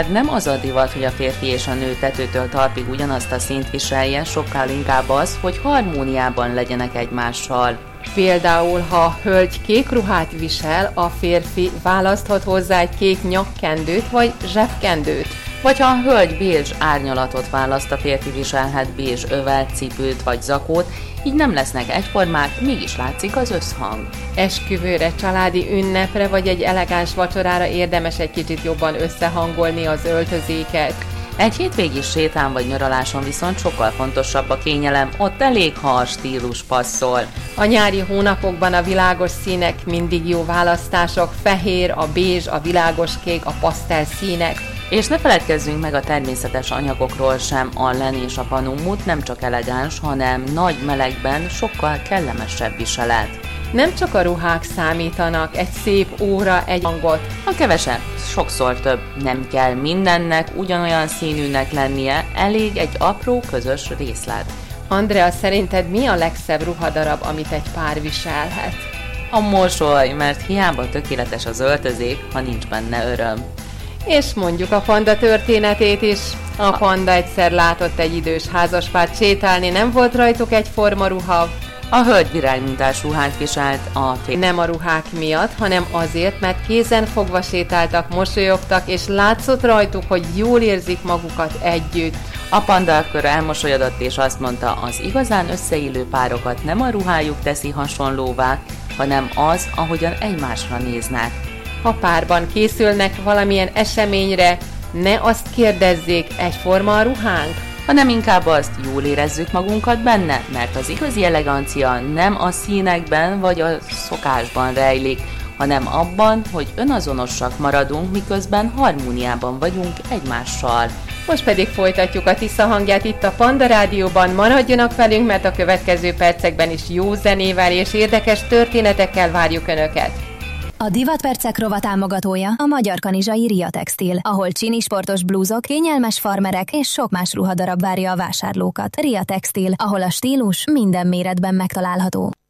Nem az a divat, hogy a férfi és a nő tetőtől talpig ugyanazt a színt viselje, sokkal inkább az, hogy harmóniában legyenek egymással. Például, ha a hölgy kék ruhát visel, a férfi választhat hozzá egy kék nyakkendőt vagy zsebkendőt. Vagy ha a hölgy bézs árnyalatot választ, a férfi viselhet bézs övelt, cipőt vagy zakót, így nem lesznek egyformák, mégis látszik az összhang. Esküvőre, családi ünnepre vagy egy elegáns vacsorára érdemes egy kicsit jobban összehangolni az öltözéket. Egy hétvégi sétán vagy nyaraláson viszont sokkal fontosabb a kényelem, ott elég, ha a stílus passzol. A nyári hónapokban a világos színek mindig jó választások, fehér, a bézs, a világos kék, a pasztel színek. És ne feledkezzünk meg a természetes anyagokról sem, a len és a panummut nem csak elegáns, hanem nagy melegben sokkal kellemesebb viselet. Nem csak a ruhák számítanak, egy szép óra, egy hangot. A kevesebb, sokszor több. Nem kell mindennek ugyanolyan színűnek lennie, elég egy apró közös részlet. Andrea, szerinted mi a legszebb ruhadarab, amit egy pár viselhet? A mosoly, mert hiába tökéletes az öltözék, ha nincs benne öröm. És mondjuk a panda történetét is. A panda egyszer látott egy idős házaspárt sétálni, nem volt rajtuk egyforma ruha. A hölgy virágmintás ruhát viselt, a férfi nem a ruhák miatt, hanem azért, mert kézen fogva sétáltak, mosolyogtak, és látszott rajtuk, hogy jól érzik magukat együtt. A panda akkor elmosolyodott, és azt mondta, az igazán összeillő párokat nem a ruhájuk teszi hasonlóvá, hanem az, ahogyan egymásra néznek. Ha párban készülnek valamilyen eseményre, ne azt kérdezzék, egyforma a ruhánk? Hanem inkább azt, jól érezzük magunkat benne, mert az igazi elegancia nem a színekben vagy a szokásban rejlik, hanem abban, hogy önazonosak maradunk, miközben harmóniában vagyunk egymással. Most pedig folytatjuk a Tisza hangját itt a Panda Rádióban. Maradjanak velünk, mert a következő percekben is jó zenével és érdekes történetekkel várjuk Önöket. A Divatpercek rovat támogatója a magyar kanizsai Ria Textil, ahol csini sportos blúzok, kényelmes farmerek és sok más ruhadarab várja a vásárlókat. Ria Textil, ahol a stílus minden méretben megtalálható.